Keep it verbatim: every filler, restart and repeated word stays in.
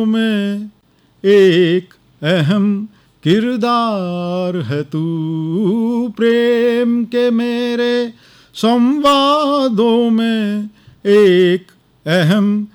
में एक अहम किरदार है तू, प्रेम के मेरे संवादों में एक अहम